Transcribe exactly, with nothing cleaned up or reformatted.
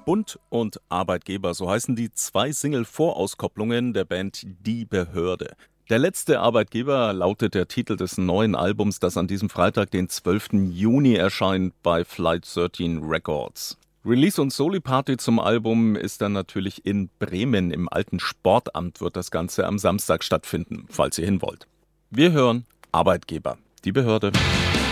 Bund und Arbeitgeber, so heißen die zwei Single-Vorauskopplungen der Band Die Behörde. Der letzte Arbeitgeber lautet der Titel des neuen Albums, das an diesem Freitag, den zwölften Juni, erscheint bei Flight dreizehn Records. Release und Soli-Party zum Album ist dann natürlich in Bremen. Im alten Sportamt wird das Ganze am Samstag stattfinden, falls ihr hin wollt. Wir hören Arbeitgeber, Die Behörde.